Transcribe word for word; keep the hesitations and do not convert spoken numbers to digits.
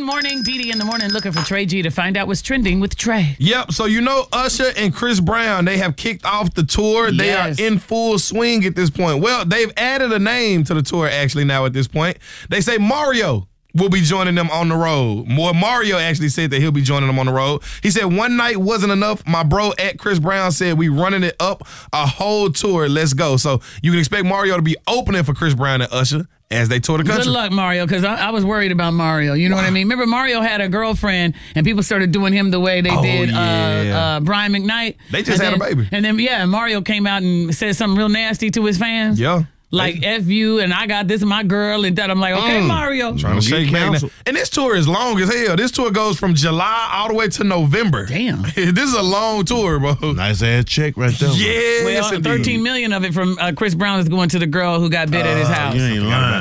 morning. Dee Dee in the morning looking for Trey G to find out what's trending with Trey. Yep, so you know Usher and Chris Brown, they have kicked off the tour. They Yes. are in full swing at this point. Well, they've added a name to the tour actually now at this point. They say Mario will be joining them on the road. More Mario actually said that he'll be joining them on the road. He said one night wasn't enough. My bro at Chris Brown said we running it up a whole tour. Let's go. So you can expect Mario to be opening for Chris Brown and Usher as they tour the country. Good luck, Mario, because I, I was worried about Mario. You know wow. what I mean? Remember, Mario had a girlfriend, and people started doing him the way they oh, did yeah. uh, uh, Brian McKnight. They just and had then, a baby. And then, yeah, Mario came out and said something real nasty to his fans. Yeah. Like, F you, and I got this, my girl, and that. I'm like, okay, mm. Mario. Trying to shake back. And this tour is long as hell. This tour goes from July all the way to November. Damn. This is a long tour, bro. Nice ass check right there. Yes, well, indeed. thirteen million of it from uh, Chris Brown is going to the girl who got bit uh, at his house. You ain't lying.